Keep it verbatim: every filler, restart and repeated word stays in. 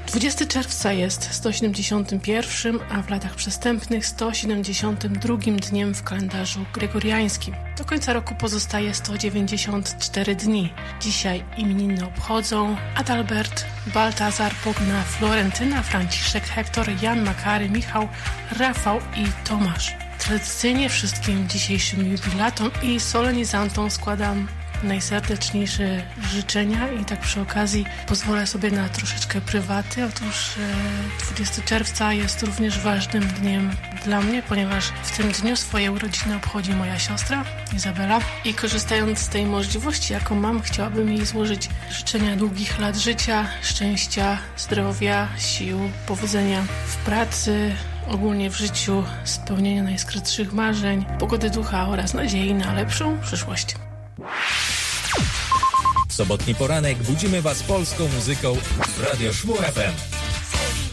dwudziestego czerwca jest sto siedemdziesiątym pierwszym, a w latach przestępnych sto siedemdziesiątym drugim dniem w kalendarzu gregoriańskim. Do końca roku pozostaje sto dziewięćdziesiąt cztery dni. Dzisiaj imieniny obchodzą Adalbert, Baltazar, Bogna, Florentyna, Franciszek, Hektor, Jan, Makary, Michał, Rafał i Tomasz. Tradycyjnie wszystkim dzisiejszym jubilatom i solenizantom składam najserdeczniejsze życzenia i tak przy okazji pozwolę sobie na troszeczkę prywaty. Otóż dwudziestego czerwca jest również ważnym dniem dla mnie, ponieważ w tym dniu swoje urodziny obchodzi moja siostra Izabela i korzystając z tej możliwości, jaką mam, chciałabym jej złożyć życzenia długich lat życia, szczęścia, zdrowia, sił, powodzenia w pracy, ogólnie w życiu, spełnienia najskrytszych marzeń, pogody ducha oraz nadziei na lepszą przyszłość. W sobotni poranek budzimy Was polską muzyką w Radio Szmu F M.